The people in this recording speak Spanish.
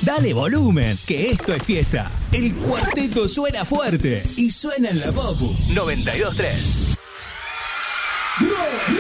Dale volumen, que esto es fiesta. El cuarteto suena fuerte y suena en la Popu 92.3.